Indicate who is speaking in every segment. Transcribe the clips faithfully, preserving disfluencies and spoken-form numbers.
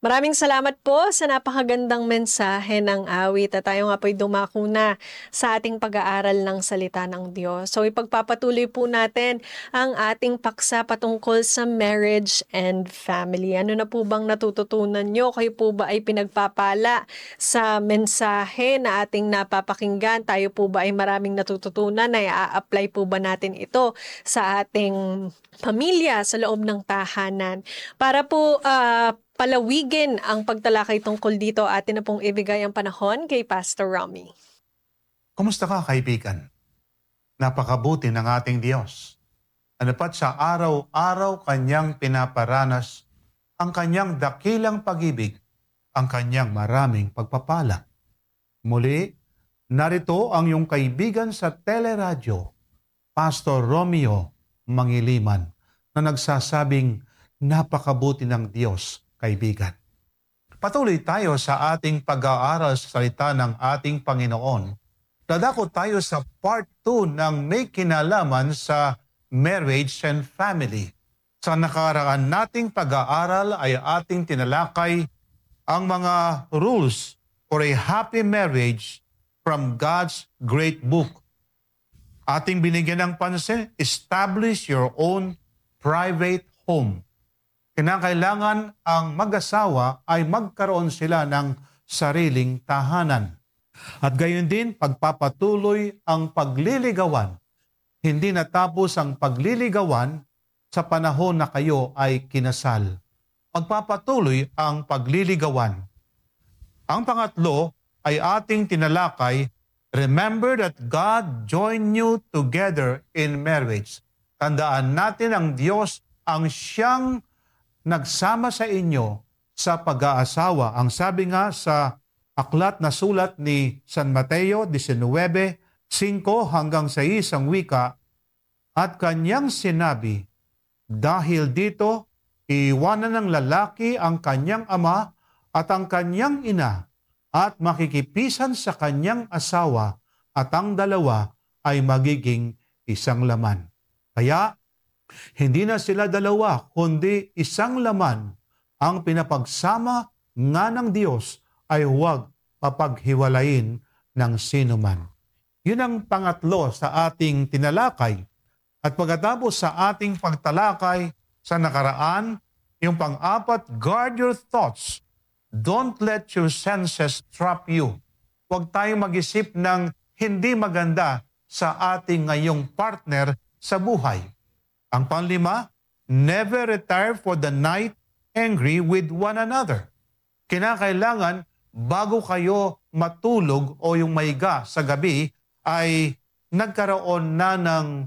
Speaker 1: Maraming salamat po sa napakagandang mensahe ng awit at tayo nga po'y dumako na sa ating pag-aaral ng salita ng Diyos. So ipagpapatuloy po natin ang ating paksa patungkol sa marriage and family. Ano na po bang natututunan nyo? Kayo po ba ay pinagpapala sa mensahe na ating napapakinggan? Tayo po ba ay maraming natututunan na i-apply po ba natin ito sa ating pamilya sa loob ng tahanan? Para po uh, palawigin ang pagtalakay tungkol dito, atin na pong ibigay ang panahon kay Pastor Romy.
Speaker 2: Kumusta ka, kaibigan? Napakabuti ng ating Diyos. Anapat sa araw-araw kanyang pinaparanas ang kanyang dakilang pag-ibig, ang kanyang maraming pagpapala. Muli, narito ang iyong kaibigan sa teleradyo, Pastor Romeo Mangiliman, na nagsasabing napakabuti ng Diyos, kaibigan. Patuloy tayo sa ating pag-aaral sa salita ng ating Panginoon. Dadako tayo sa part two ng may kinalaman sa marriage and family. Sa nakaraan nating pag-aaral ay ating tinalakay ang mga rules for a happy marriage from God's great book. Ating binigyan ng pansin, establish your own private home. Kinakailangan ang mag-asawa ay magkaroon sila ng sariling tahanan. At gayon din, pagpapatuloy ang pagliligawan. Hindi natapos ang pagliligawan sa panahon na kayo ay kinasal. Pagpapatuloy ang pagliligawan. Ang pangatlo ay ating tinalakay, remember that God joined you together in marriage. Tandaan natin ang Diyos ang siyang nagsama sa inyo sa pag-aasawa. Ang sabi nga sa aklat na sulat ni San Mateo nineteen, five hanggang sais ang wika, at kanyang sinabi, dahil dito, iiwanan ng lalaki ang kanyang ama at ang kanyang ina at makikipisan sa kanyang asawa at ang dalawa ay magiging isang laman. Kaya, hindi na sila dalawa, kundi isang laman. Ang pinapagsama nga ng Diyos ay huwag papaghiwalayin ng sinuman. Yun ang pangatlo sa ating tinalakay. At pagkatapos sa ating pagtalakay sa nakaraan, yung pang-apat, guard your thoughts. Don't let your senses trap you. Huwag tayong mag-isip ng hindi maganda sa ating ngayong partner sa buhay. Ang panglima, never retire for the night angry with one another. Kinakailangan, bago kayo matulog o yung maiga sa gabi, ay nagkaroon na ng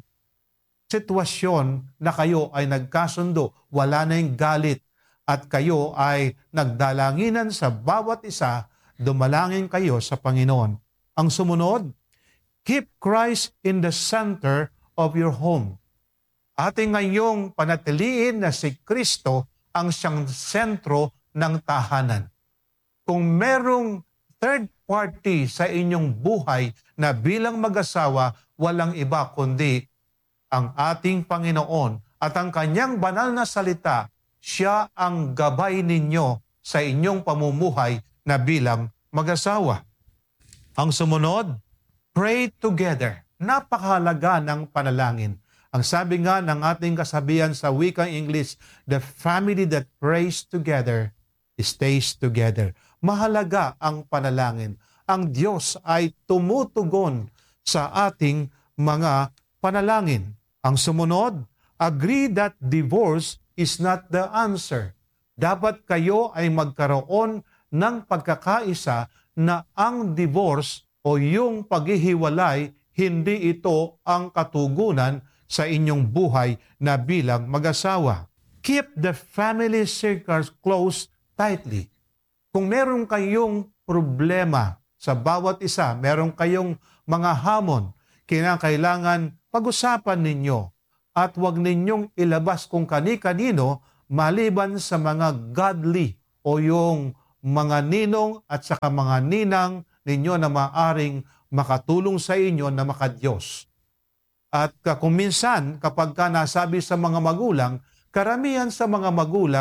Speaker 2: sitwasyon na kayo ay nagkasundo, wala na yung galit, at kayo ay nagdalanginan sa bawat isa, dumalangin kayo sa Panginoon. Ang sumunod, keep Christ in the center of your home. Ating ngayong panatiliin na si Kristo ang siyang sentro ng tahanan. Kung merong third party sa inyong buhay na bilang mag-asawa, walang iba kundi ang ating Panginoon at ang kanyang banal na salita, siya ang gabay ninyo sa inyong pamumuhay na bilang mag-asawa. Ang sumunod, pray together. Napakahalaga ng panalangin. Ang sabi nga ng ating kasabihan sa wikang English, the family that prays together stays together. Mahalaga ang panalangin. Ang Diyos ay tumutugon sa ating mga panalangin. Ang sumunod, agree that divorce is not the answer. Dapat kayo ay magkaroon ng pagkakaisa na ang divorce o yung paghihiwalay, hindi ito ang katugunan sa inyong buhay na bilang mag-asawa. Keep the family circles close tightly. Kung meron kayong problema sa bawat isa, meron kayong mga hamon, kinakailangan pag-usapan ninyo at huwag ninyong ilabas kung kani-kanino maliban sa mga godly o yung mga ninong at saka mga ninang ninyo na maaring makatulong sa inyo na makadiyos. At kung minsan, kapag ka nasabi sa mga magulang, karamihan sa mga magulang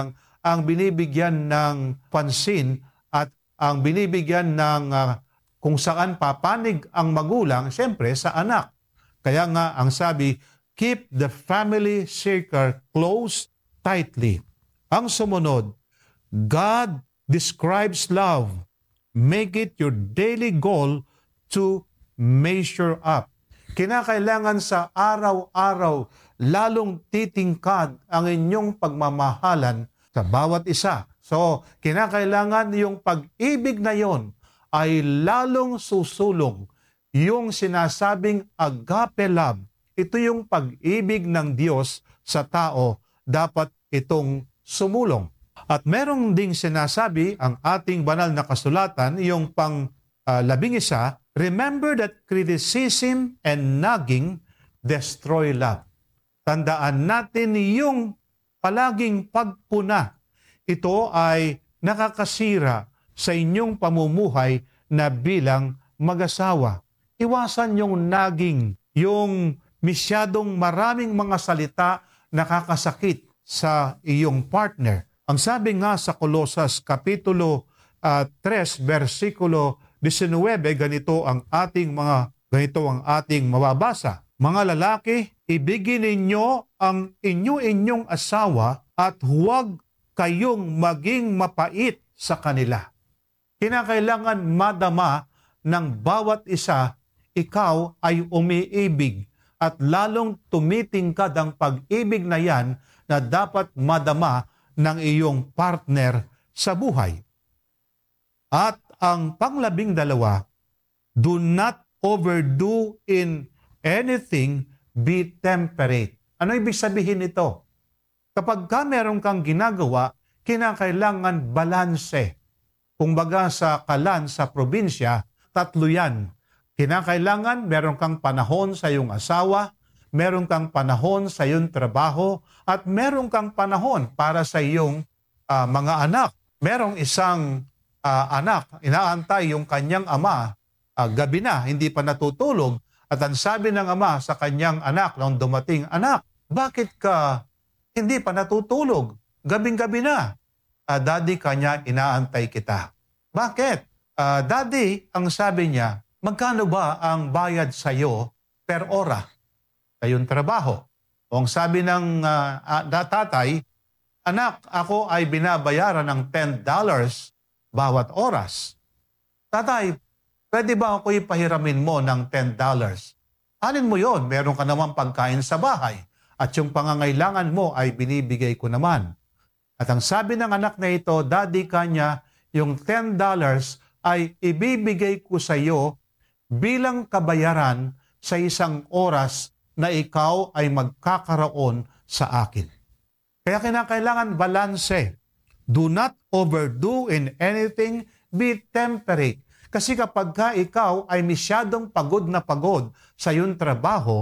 Speaker 2: ang binibigyan ng pansin at ang binibigyan ng uh, kung saan papanig ang magulang, siyempre sa anak. Kaya nga ang sabi, keep the family circle close tightly. Ang sumunod, God describes love. Make it your daily goal to measure up. Kinakailangan sa araw-araw lalong titingkad ang inyong pagmamahalan sa bawat isa. So, kinakailangan yung pag-ibig na yon ay lalong susulong. Yung sinasabing agape love, ito yung pag-ibig ng Diyos sa tao, dapat itong sumulong. At merong ding sinasabi ang ating banal na kasulatan, yung pang uh, labing isa, remember that criticism and nagging destroy love. Tandaan natin yung palaging pagpuna. Ito ay nakakasira sa inyong pamumuhay na bilang mag-asawa. Iwasan yung nagging, yung masyadong maraming mga salita nakakasakit sa iyong partner. Ang sabi nga sa Colosas Kapitulo uh, tres, versikulo nineteen, ganito ang ating mga ganito ang ating mababasa. Mga lalaki, ibigin ninyo ang inyo-inyong asawa at huwag kayong maging mapait sa kanila. Kinakailangan madama ng bawat isa, ikaw ay umiibig at lalong tumitingkad ang pag-ibig na yan na dapat madama ng iyong partner sa buhay. At ang panglabing dalawa, do not overdo in anything, be temperate. Ano ibig sabihin nito? Kapag ka meron kang ginagawa, kinakailangan balanse. Kung baga sa kalan sa probinsya, tatlo yan. Kinakailangan meron kang panahon sa iyong asawa, meron kang panahon sa iyong trabaho, at meron kang panahon para sa iyong uh, mga anak. Merong isang uh, anak, inaantay yung kanyang ama, uh, gabi na, hindi pa natutulog, at ang sabi ng ama sa kanyang anak nung dumating, anak, bakit ka hindi pa natutulog? Gabing-gabi na. Uh, daddy, kanya, inaantay kita. Bakit? Uh, daddy, ang sabi niya, magkano ba ang bayad sa iyo per ora sa iyong trabaho? O ang sabi ng uh, uh, tatay, anak, ako ay binabayaran ng ten dollars bawat oras. Tatay, pwede ba ako ipahiramin mo ng ten dollars? Alin mo yon? Meron ka naman pagkain sa bahay. At yung pangangailangan mo ay binibigay ko naman. At ang sabi ng anak na ito, daddy, kanya, yung ten dollars ay ibibigay ko sa iyo bilang kabayaran sa isang oras na ikaw ay magkakaroon sa akin. Kaya kinakailangan balanse. Do not overdo in anything, be temperate. Kasi kapag ka ikaw ay masyadong pagod na pagod sa iyong trabaho,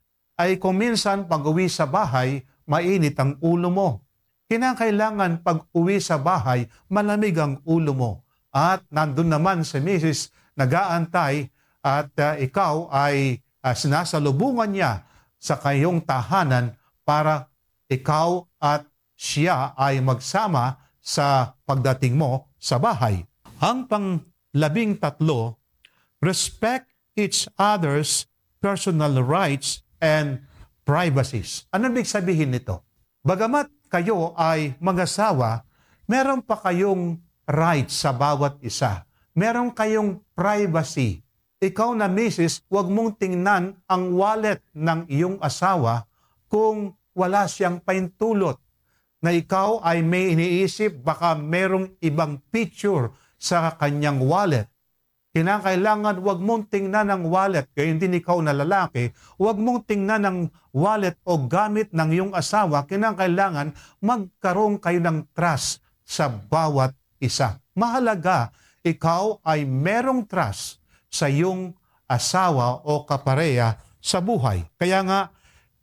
Speaker 2: ay kung minsan pag-uwi sa bahay, mainit ang ulo mo. Kinakailangan pag uwi sa bahay, malamig ang ulo mo. At nandun naman si Missus nag-aantay at uh, ikaw ay uh, sinasalubungan niya sa kayong tahanan para ikaw at siya ay magsama sa pagdating mo sa bahay. Ang panglabing tatlo, respect each other's personal rights and privacies. Ano ibig sabihin nito? Bagamat kayo ay mag-asawa, meron pa kayong rights sa bawat isa. Meron kayong privacy. Ikaw na misis, huwag mong tingnan ang wallet ng iyong asawa kung wala siyang paintulot. Na ikaw ay may iniisip, baka merong ibang picture sa kanyang wallet. Kinakailangan huwag mong tingnan ang wallet, gayon din ikaw na lalaki, huwag mong tingnan ang wallet o gamit ng iyong asawa, kinakailangan magkaroon kayo ng trust sa bawat isa. Mahalaga, ikaw ay merong trust sa iyong asawa o kapareha sa buhay. Kaya nga,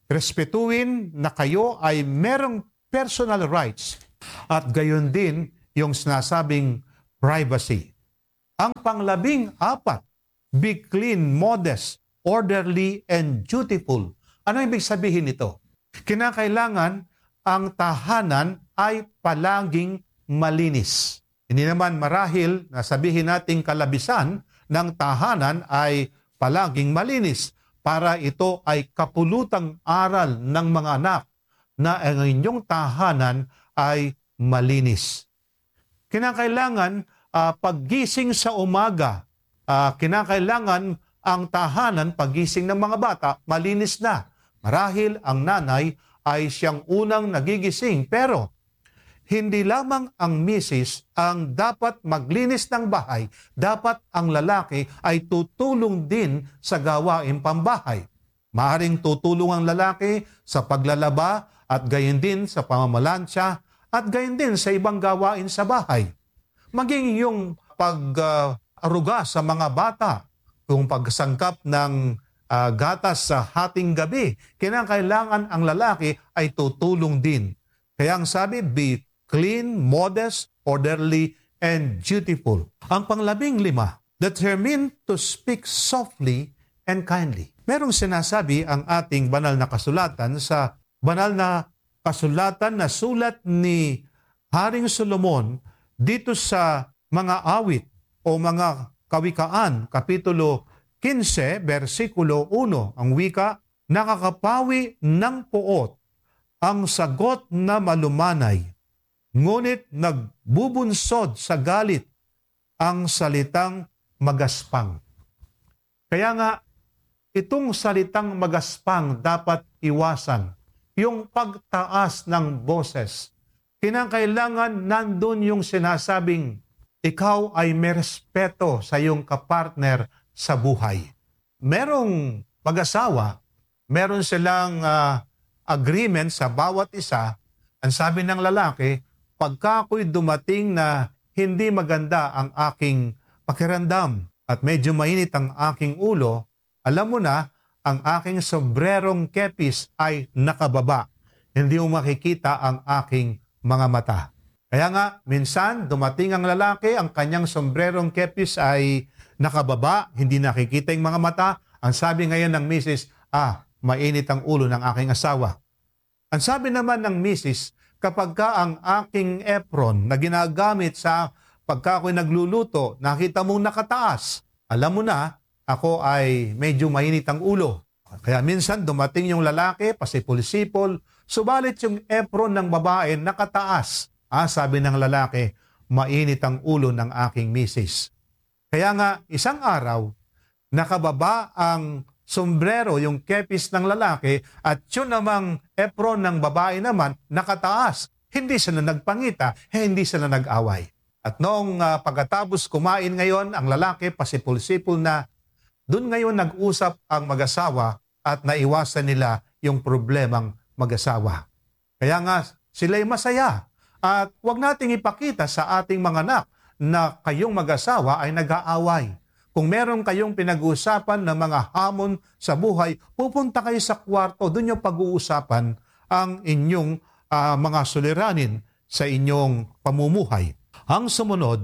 Speaker 2: respetuin na kayo ay merong personal rights at gayon din yung sinasabing privacy. Ang panglabing apat, be clean, modest, orderly, and dutiful. Ano ibig sabihin nito? Kinakailangan ang tahanan ay palaging malinis. Hindi naman marahil na sabihin nating kalabisan ng tahanan ay palaging malinis para ito ay kapulutang aral ng mga anak na ang inyong tahanan ay malinis. Kinakailangan uh, paggising sa umaga, uh, kinakailangan ang tahanan paggising ng mga bata malinis na. Marahil ang nanay ay siyang unang nagigising pero hindi lamang ang misis ang dapat maglinis ng bahay, dapat ang lalaki ay tutulong din sa gawaing pambahay. Maaaring tutulong ang lalaki sa paglalaba at gayon din sa pamamalansya at gayon din sa ibang gawain sa bahay. Maging yung pag-aruga uh, sa mga bata, yung pagsangkap ng uh, gatas sa hating gabi, kinakailangan ang lalaki ay tutulong din. Kaya ang sabi, be clean, modest, orderly, and dutiful. Ang panglabing lima, determined to speak softly and kindly. Merong sinasabi ang ating banal na kasulatan sa banal na kasulatan na sulat ni Haring Solomon dito sa mga awit o mga kawikaan, kapitulo fifteen, versikulo one, ang wika, nakakapawi ng puot ang sagot na malumanay, ngunit nagbubunsod sa galit ang salitang magaspang. Kaya nga, itong salitang magaspang dapat iwasan. Yung pagtaas ng boses. Kinakailangan nandun yung sinasabing, ikaw ay may respeto sa iyong kapartner sa buhay. Merong mag-asawa, meron silang uh, agreement sa bawat isa. Ang sabi ng lalaki, pagka ako'y dumating na hindi maganda ang aking pakiramdam at medyo mainit ang aking ulo, alam mo na, ang aking sombrerong kepis ay nakababa. Hindi mo makikita ang aking mga mata. Kaya nga, minsan dumating ang lalaki, ang kanyang sombrerong kepis ay nakababa, hindi nakikita yung mga mata. Ang sabi ngayon ng misis, ah, mainit ang ulo ng aking asawa. Ang sabi naman ng misis, kapag ka ang aking apron na ginagamit sa pagka ako'y nagluluto, nakita mong nakataas, alam mo na, ako ay medyo mainit ang ulo. Kaya minsan dumating yung lalaki, pasipol-sipol, subalit yung apron ng babae nakataas. Ah, sabi ng lalaki, mainit ang ulo ng aking misis. Kaya nga, isang araw, nakababa ang sombrero, yung kepis ng lalaki, at yun namang apron ng babae naman, nakataas. Hindi sila nagpangita, hindi sila nag-away. At noong uh, pagkatapos kumain ngayon, ang lalaki, pasipol-sipol na, doon ngayon nag-usap ang mag-asawa at naiwasan nila yung problemang mag-asawa. Kaya nga sila'y masaya at huwag nating ipakita sa ating mga anak na kayong mag-asawa ay nag-aaway. Kung meron kayong pinag-uusapan ng mga hamon sa buhay, pupunta kayo sa kwarto, doon yung pag-uusapan ang inyong uh, mga suliranin sa inyong pamumuhay. Ang sumunod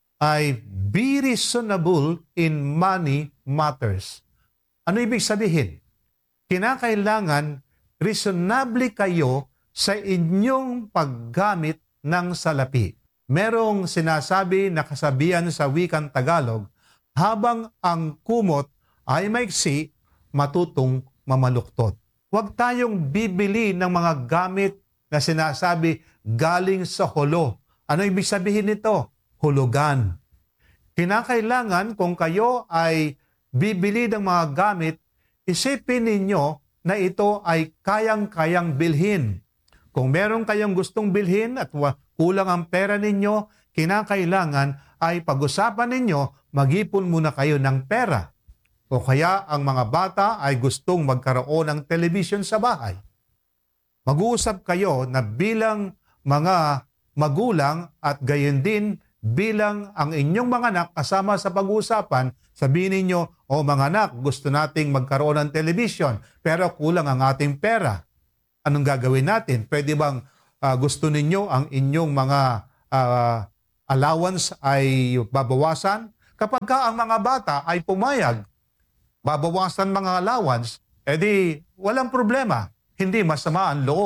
Speaker 2: ay be reasonable in money matters. Ano ibig sabihin? Kinakailangan reasonable kayo sa inyong paggamit ng salapi. Merong sinasabi na kasabihan sa wikang Tagalog, habang ang kumot ay maiksi, matutong mamaluktot. Huwag tayong bibili ng mga gamit na sinasabi galing sa hulo. Ano ibig sabihin nito? Hulugan. Kinakailangan kung kayo ay bibili ng mga gamit, isipin ninyo na ito ay kayang-kayang bilhin. Kung meron kayong gustong bilhin at kulang ang pera ninyo, kinakailangan ay pag-usapan ninyo, mag-ipon muna kayo ng pera. O kaya ang mga bata ay gustong magkaroon ng television sa bahay. Mag-uusap kayo na bilang mga magulang at gayon din bilang ang inyong mga anak kasama sa pag-uusapan, sabihin ninyo, o mga anak, gusto nating magkaroon ng television pero kulang ang ating pera. Anong gagawin natin? Pwede bang uh, gusto ninyo ang inyong mga uh, allowance ay babawasan? Kapag ka ang mga bata ay pumayag, babawasan mga allowance, edi walang problema. Hindi masama ang loob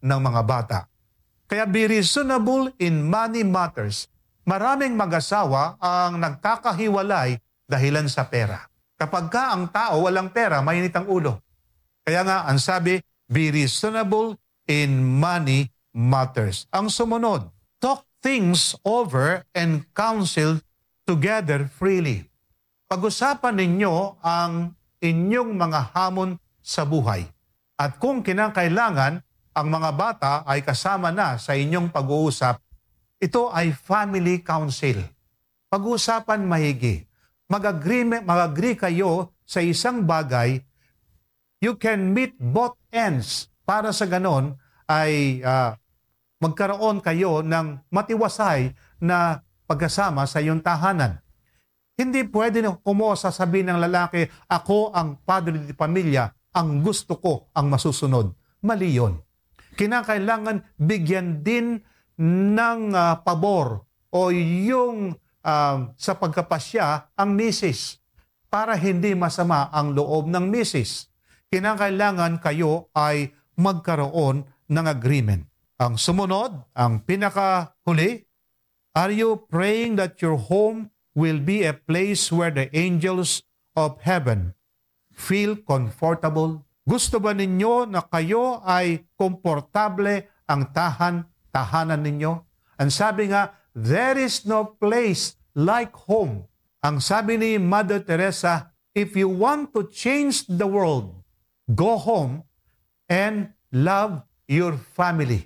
Speaker 2: ng mga bata. Kaya be reasonable in money matters. Maraming mag-asawa ang nagkakahiwalay dahilan sa pera. Kapag ka ang tao walang pera, mainit ang ulo. Kaya nga, ang sabi, be reasonable in money matters. Ang sumunod, talk things over and counsel together freely. Pag-usapan ninyo ang inyong mga hamon sa buhay. At kung kinakailangan, ang mga bata ay kasama na sa inyong pag-uusap, ito ay family council. Pag-uusapan mahigi. Mag-agree, mag-agree kayo sa isang bagay, you can meet both ends. Para sa ganon ay uh, magkaroon kayo ng matiwasay na pagkasama sa iyong tahanan. Hindi pwede na kumo sasabihin ng lalaki, ako ang padre de pamilya, ang gusto ko ang masusunod. Mali yun. Kinakailangan bigyan din ng uh, pabor o yung uh, sa pagkapasya ang misis para hindi masama ang loob ng misis. Kinakailangan kayo ay magkaroon ng agreement. Ang sumunod, ang pinakahuli, are you praying that your home will be a place where the angels of heaven feel comfortable? Gusto ba ninyo na kayo ay komportable ang tahan, tahanan ninyo? Ang sabi nga, there is no place like home. Ang sabi ni Mother Teresa, if you want to change the world, go home and love your family.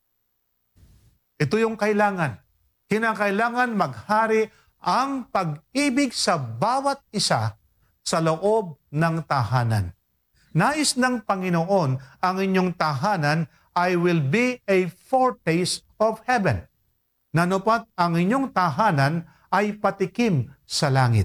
Speaker 2: Ito yung kailangan. Kinakailangan maghari ang pag-ibig sa bawat isa sa loob ng tahanan. Nais ng Panginoon ang inyong tahanan ay will be a foretaste of heaven. Nanupat ang inyong tahanan ay patikim sa langit.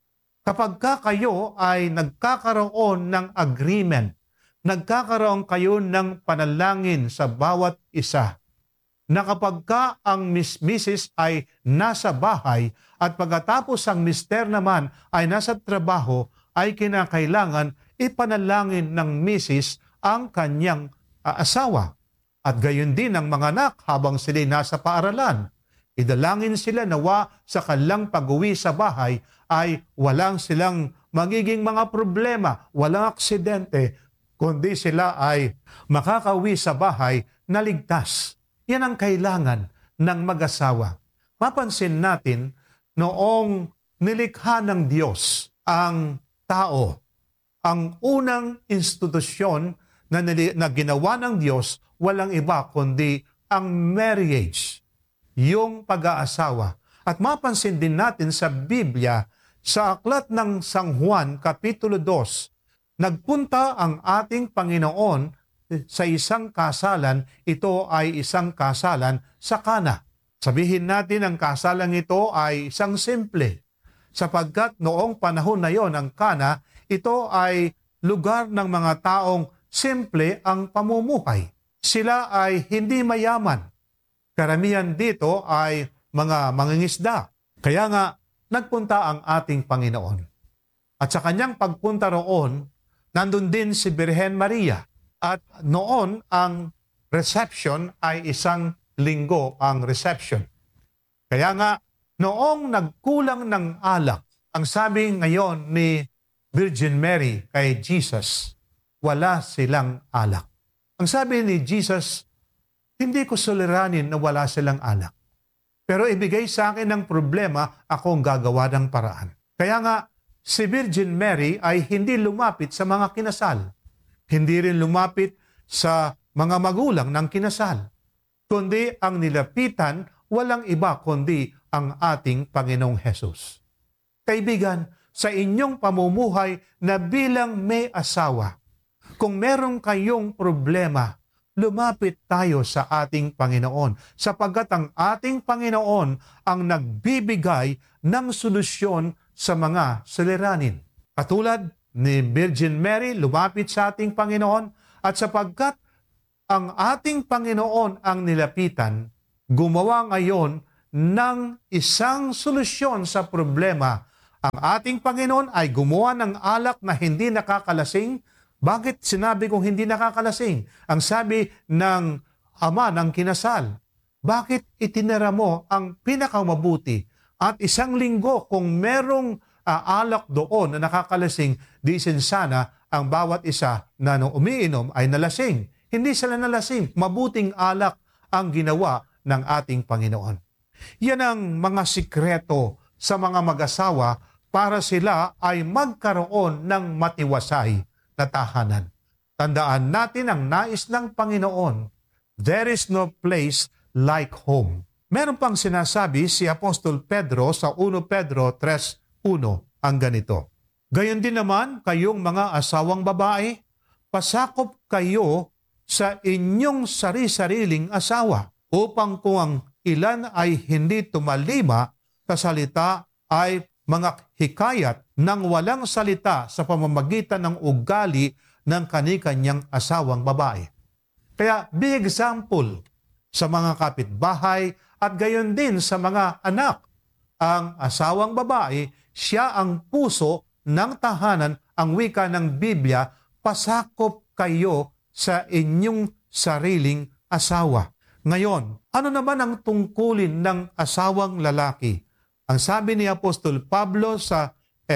Speaker 2: Kapag ka kayo ay nagkakaroon ng agreement, nagkakaroon kayo ng panalangin sa bawat isa, na kapag ka ang misis ay nasa bahay at pagkatapos ang mister naman ay nasa trabaho, ay kinakailangan ipanalangin ng misis ang kanyang uh, asawa. At gayon din ang mga anak habang sila nasa paaralan. Idalangin sila nawa sa kanilang pag-uwi sa bahay ay walang silang magiging mga problema, walang aksidente, kundi sila ay makakauwi sa bahay na ligtas. Yan ang kailangan ng mag-asawa. Mapansin natin, noong nilikha ng Diyos ang tao, ang unang institusyon na, na ginawa ng Diyos, walang iba kundi ang marriage, yung pag-aasawa. At mapansin din natin sa Biblia, sa aklat ng San Juan, Kapitulo two, nagpunta ang ating Panginoon sa isang kasalan, ito ay isang kasalan sa Kana. Sabihin natin ang kasalan ito ay isang simple, sapagkat noong panahon na yon ang Kana, ito ay lugar ng mga taong simple ang pamumuhay. Sila ay hindi mayaman. Karamihan dito ay mga mangingisda. Kaya nga, nagpunta ang ating Panginoon. At sa kanyang pagpunta roon, nandun din si Birhen Maria. At noon, ang reception ay isang linggo ang reception. Kaya nga, noong nagkulang ng alak, ang sabi ngayon ni Virgin Mary kay Jesus, wala silang alak. Ang sabi ni Jesus, hindi ko suliranin na wala silang alak. Pero ibigay sa akin ng problema, ako ang gagawa ng paraan. Kaya nga, si Virgin Mary ay hindi lumapit sa mga kinasal. Hindi rin lumapit sa mga magulang ng kinasal. Kundi ang nilapitan, walang iba kundi ang ating Panginoong Hesus. Kaibigan, sa inyong pamumuhay na bilang may asawa, kung meron kayong problema, lumapit tayo sa ating Panginoon, sapagkat ang ating Panginoon ang nagbibigay ng solusyon sa mga suliranin. Katulad ni Virgin Mary, lumapit sa ating Panginoon, at sapagkat ang ating Panginoon ang nilapitan, gumawa ngayon ng isang solusyon sa problema. Ang ating Panginoon ay gumawa ng alak na hindi nakakalasing. Bakit sinabi kong hindi nakakalasing? Ang sabi ng ama ng kinasal? Bakit itinira mo ang pinakamabuti at isang linggo kung merong uh, alak doon na nakakalasing, di sana ang bawat isa na nung umiinom ay nalasing. Hindi sila nalasing. Mabuting alak ang ginawa ng ating Panginoon. Yan ang mga sikreto sa mga mag-asawa para sila ay magkaroon ng matiwasay na tahanan. Tandaan natin ang nais ng Panginoon. There is no place like home. Meron pang sinasabi si Apostol Pedro sa First Pedro three one ang ganito. Gayon din naman kayong mga asawang babae, pasakop kayo sa inyong sari-sariling asawa upang kung ang ilan ay hindi tumalima sa salita ay mga hikayat ng walang salita sa pamamagitan ng ugali ng kani-kanyang asawang babae. Kaya be example sa mga kapitbahay at gayon din sa mga anak. Ang asawang babae, siya ang puso ng tahanan. Ang wika ng Biblia, pasakop kayo sa inyong sariling asawa. Ngayon, ano naman ang tungkulin ng asawang lalaki? Ang sabi ni Apostol Pablo sa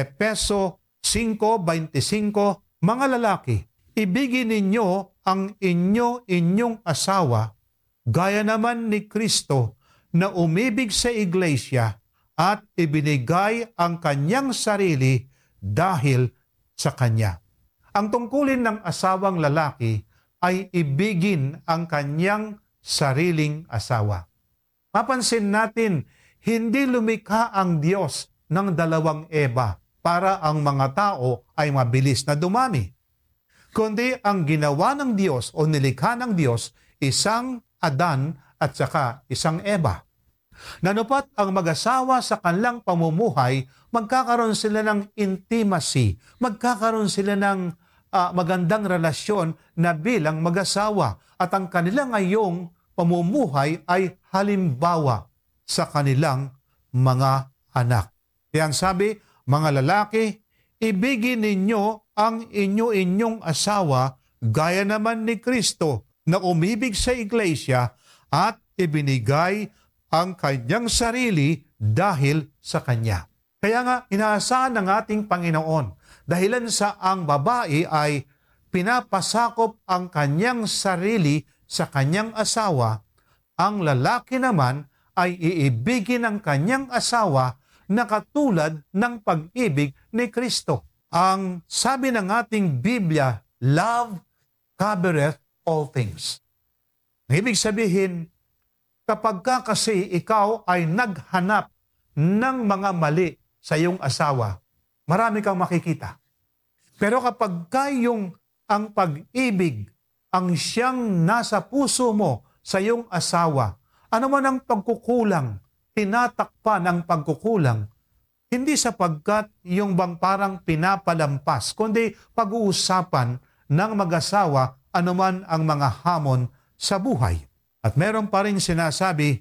Speaker 2: Efeso five twenty-five, mga lalaki, ibigin ninyo ang inyo-inyong asawa gaya naman ni Kristo na umibig sa iglesia at ibinigay ang kanyang sarili dahil sa kanya. Ang tungkulin ng asawang lalaki ay ibigin ang kanyang sariling asawa. Mapansin natin, hindi lumikha ang Diyos ng dalawang Eva para ang mga tao ay mabilis na dumami. Kundi ang ginawa ng Diyos o nilikha ng Diyos, isang Adan at saka isang Eva. Nanupat ang mag-asawa sa kanilang pamumuhay, magkakaroon sila ng intimacy, magkakaroon sila ng uh, magandang relasyon na bilang mag-asawa at ang kanilang ngayong pamumuhay ay halimbawa sa kanilang mga anak. Kaya ang sabi, mga lalaki, ibigin ninyo ang inyo-inyong asawa gaya naman ni Kristo na umibig sa iglesia at ibinigay ang kanyang sarili dahil sa kanya. Kaya nga, inaasahan ng ating Panginoon, dahilan sa ang babae ay pinapasakop ang kanyang sarili sa kanyang asawa, ang lalaki naman ay iibigin ang kanyang asawa na katulad ng pag-ibig ni Kristo. Ang sabi ng ating Biblia, love covereth all things. Ibig sabihin, kapag ka kasi ikaw ay naghanap ng mga mali sa iyong asawa, marami kang makikita. Pero kapag ka yung ang pag-ibig ang siyang nasa puso mo sa iyong asawa, ano man ang pagkukulang, tinatakpan ang pagkukulang, hindi sapagkat yung bang parang pinapalampas, kundi pag-uusapan ng mag-asawa anuman ang mga hamon sa buhay. At meron pa rin sinasabi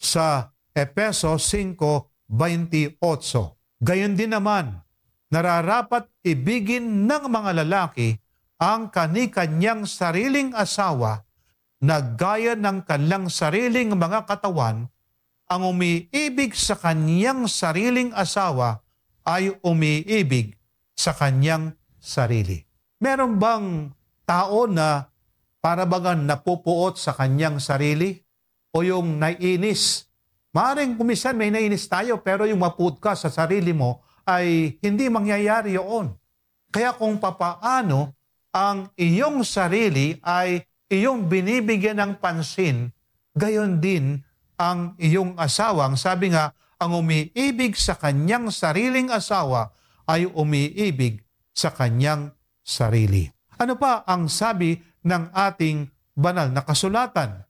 Speaker 2: sa Efeso five twenty-eight, gayon din naman, nararapat ibigin ng mga lalaki ang kani-kanyang sariling asawa na gaya ng kanilang sariling mga katawan. Ang umiibig sa kanyang sariling asawa ay umiibig sa kanyang sarili. Meron bang tao na para bagang napupuot sa kanyang sarili o yung naiinis? Maaaring kumisan may naiinis tayo pero yung mapuot ka sa sarili mo ay hindi mangyayari yun. Kaya kung papaano ang iyong sarili ay iyong binibigyan ng pansin, gayon din ang iyong asawa. Ang sabi nga, ang umiibig sa kanyang sariling asawa ay umiibig sa kanyang sarili. Ano pa ang sabi ng ating banal na kasulatan?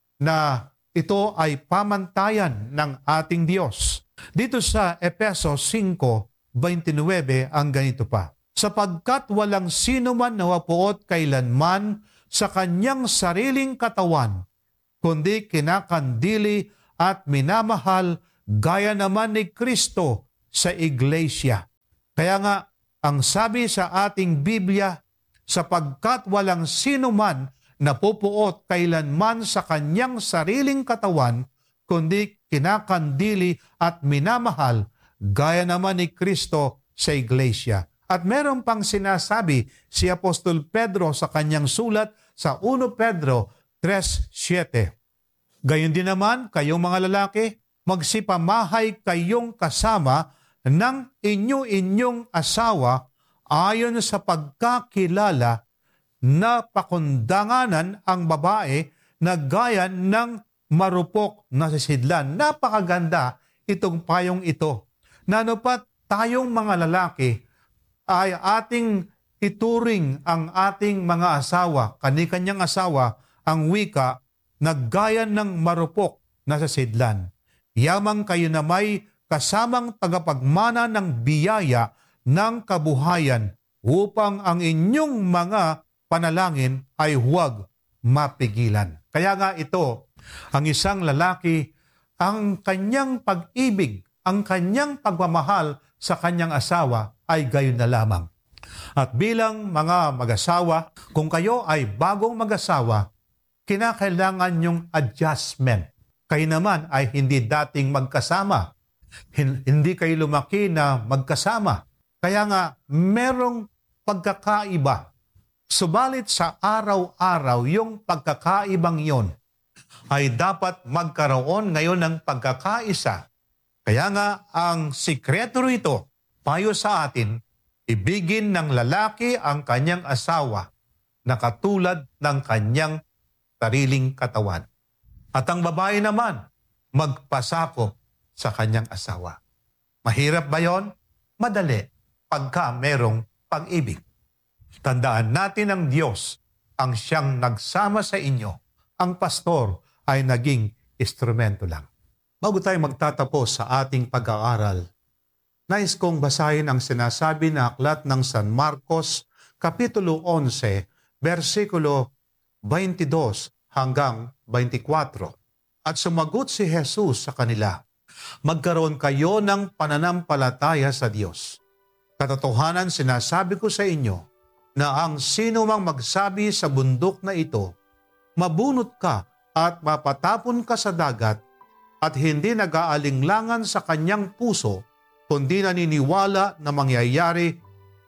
Speaker 2: Na ito ay pamantayan ng ating Diyos. Dito sa Efeso five twenty-nine ang ganito pa. Sapagkat walang sino man nawapuot kailanman sa kanyang sariling katawan, kundi kinakandili at minamahal gaya naman ni Kristo sa iglesia. Kaya nga, ang sabi sa ating Biblia, sapagkat walang sino man napupuot kailanman sa kanyang sariling katawan, kundi kinakandili at minamahal, gaya naman ni Kristo sa Iglesia. At meron pang sinasabi si Apostol Pedro sa kanyang sulat sa First Pedro three seven. Gayon din naman, kayong mga lalaki, magsipamahay kayong kasama ng inyo-inyong asawa ayon sa pagkakilala na pakundanganan ang babae na gaya ng marupok na sisidlan. Napakaganda itong payong ito. Nanupat tayong mga lalaki ay ating ituring ang ating mga asawa, kani-kanyang asawa, ang wika na gaya ng marupok na sisidlan. Yamang kayo na may kasamang tagapagmana ng biyaya ng kabuhayan upang ang inyong mga panalangin ay huwag mapigilan. Kaya nga ito, ang isang lalaki, ang kanyang pag-ibig, ang kanyang pagmamahal sa kanyang asawa ay gayon na lamang. At bilang mga mag-asawa, kung kayo ay bagong mag-asawa, kinakailangan yung adjustment. Kayo naman ay hindi dating magkasama. Hindi kayo lumaki na magkasama. Kaya nga, merong pagkakaiba. Subalit sa araw-araw, yung pagkakaibang yon ay dapat magkaroon ngayon ng pagkakaisa. Kaya nga, ang sikreto rito, payo sa atin, ibigin ng lalaki ang kanyang asawa na katulad ng kanyang sariling katawan. At ang babae naman, magpasakop sa kanyang asawa. Mahirap ba yon? Madali, pagka merong pag-ibig. Tandaan natin ang Diyos ang siyang nagsama sa inyo. Ang pastor ay naging instrumento lang. Bago tayo magtatapos sa ating pag-aaral, nais kong basahin ang sinasabi na aklat ng San Marcos, Kapitulo eleven, versikulo twenty-two hanggang twenty-four. At sumagot si Jesus sa kanila, magkaroon kayo ng pananampalataya sa Diyos. Katotohanan sinasabi ko sa inyo na ang sino mang magsabi sa bundok na ito, mabunot ka at mapatapon ka sa dagat, at hindi nag-aalinglangan sa kanyang puso, kundi naniniwala na mangyayari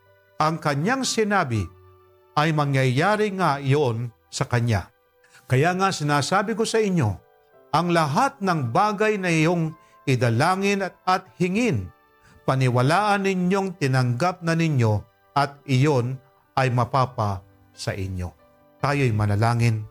Speaker 2: ang kanyang sinabi, ay mangyayari nga iyon sa kanya. Kaya nga sinasabi ko sa inyo, ang lahat ng bagay na iyong idalangin at, at hingin, paniwalaan ninyong tinanggap na ninyo at iyon ay mapapa sa inyo. Tayo'y manalangin.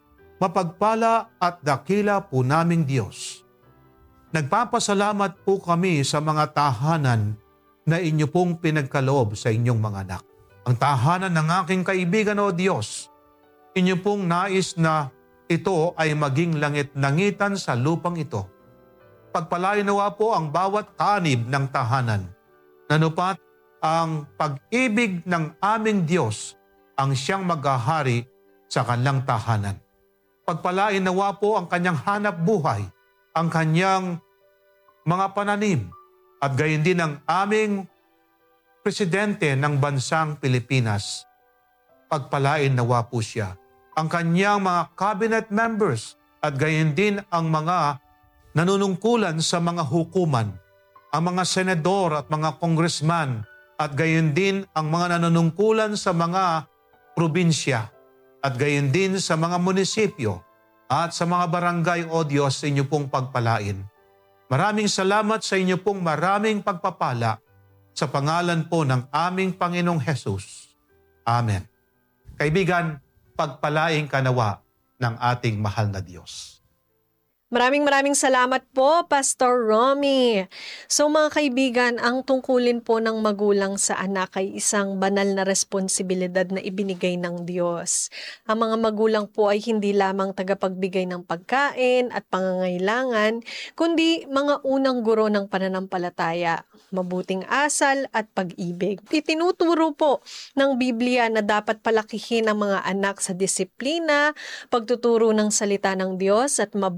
Speaker 2: Mapagpala at dakila po naming Diyos. Nagpapasalamat po kami sa mga tahanan na inyo pong pinagkaloob sa inyong mga anak. Ang tahanan ng aking kaibigan o Diyos, inyo pong nais na ito ay maging langit-langitan sa lupang ito. Pagpalain nawa po ang bawat kanib ng tahanan. Nanupat ang pag-ibig ng aming Diyos ang siyang maghahari sa kanilang tahanan. Pagpalain nawa po ang kanyang hanap buhay, ang kanyang mga pananim, at gayon din ang aming presidente ng bansang Pilipinas. Pagpalain nawa po siya, ang kanyang mga cabinet members, at gayon din ang mga nanunungkulan sa mga hukuman, ang mga senador at mga congressman, at gayon din ang mga nanunungkulan sa mga probinsya, at gayon din sa mga munisipyo at sa mga barangay o Diyos sa inyo pong pagpalain. Maraming salamat sa inyo pong maraming pagpapala sa pangalan po ng aming Panginoong Hesus. Amen. Kaibigan, pagpalain ka nawa ng ating mahal na Diyos.
Speaker 1: Maraming maraming salamat po, Pastor Romy. So mga kaibigan, ang tungkulin po ng magulang sa anak ay isang banal na responsibilidad na ibinigay ng Diyos. Ang mga magulang po ay hindi lamang tagapagbigay ng pagkain at pangangailangan, kundi mga unang guro ng pananampalataya, mabuting asal at pag-ibig. Itinuturo po ng Biblia na dapat palakihin ang mga anak sa disiplina, pagtuturo ng salita ng Diyos at mabuting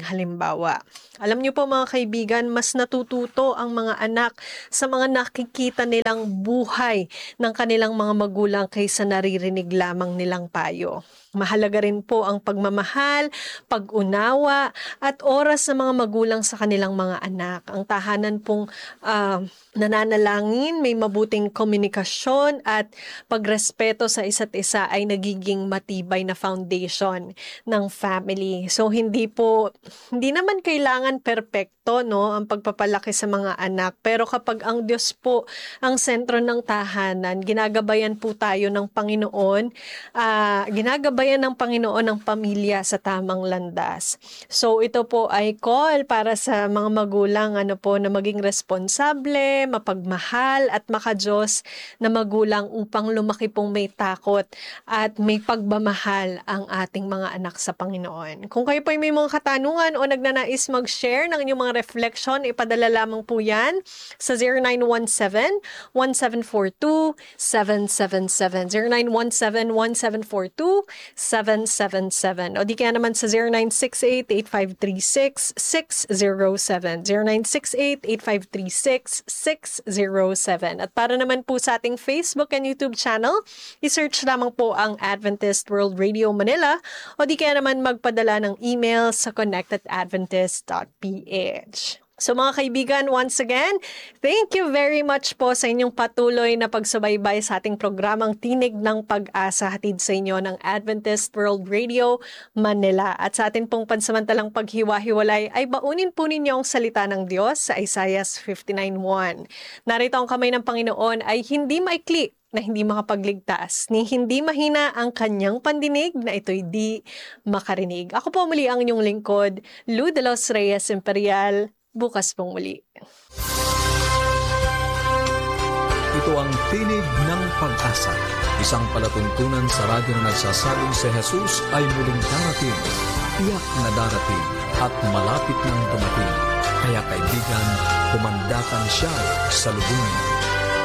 Speaker 1: halimbawa. Alam niyo po mga kaibigan, mas natututo ang mga anak sa mga nakikita nilang buhay ng kanilang mga magulang kaysa naririnig lamang nilang payo. Mahalaga rin po ang pagmamahal, pag-unawa, at oras ng mga magulang sa kanilang mga anak. Ang tahanan pong uh, nananalangin, may mabuting komunikasyon at pagrespeto sa isa't isa ay nagiging matibay na foundation ng family. So hindi po, hindi naman kailangan perpekto, no, ang pagpapalaki sa mga anak. Pero kapag ang Diyos po ang sentro ng tahanan, ginagabayan po tayo ng Panginoon, uh, ginagabayan ng Panginoon ang pamilya sa tamang landas. So ito po ay call para sa mga magulang ano po na maging responsable, mapagmahal at makadiyos na magulang upang lumaki pong may takot at may pagmamahal ang ating mga anak sa Panginoon. Kung kayo po ay may mga katanungan o nagnanais mag-share ng inyong mga reflection, ipadala lamang po yan sa zero nine one seven, one seven four two, seven seven seven. zero nine one seven, one seven four two, seven seven seven. O di kaya naman sa zero nine six eight, eight five three six, six zero seven. zero nine six eight, eight five three six, six zero seven. At para naman po sa ating Facebook and YouTube channel, i-search lamang po ang Adventist World Radio Manila o di kaya naman magpadala ng email sa connect at adventist dot p h. So mga kaibigan, once again, thank you very much po sa inyong patuloy na pagsubaybay sa ating programang Tinig ng Pag-asa hatid sa inyo ng Adventist World Radio Manila. At sa atin pong pansamantalang paghiwa-hiwalay ay baunin po ninyo ang salita ng Diyos sa Isaiah fifty-nine one. Narito ang kamay ng Panginoon ay hindi maikli na hindi makapagligtas, ni hindi mahina ang kanyang pandinig na ito'y di makarinig. Ako po muli ang inyong lingkod, Lou de los Reyes Imperial. Bukas pong muli.
Speaker 3: Ito ang Tinig ng Pag-asa, isang palatuntunan sa radyo na nagsasabing si Jesus ay muling darating, tiyak na darating at malapit nang dumating. Kaya kaibigan, kumandakan siya sa lubungin.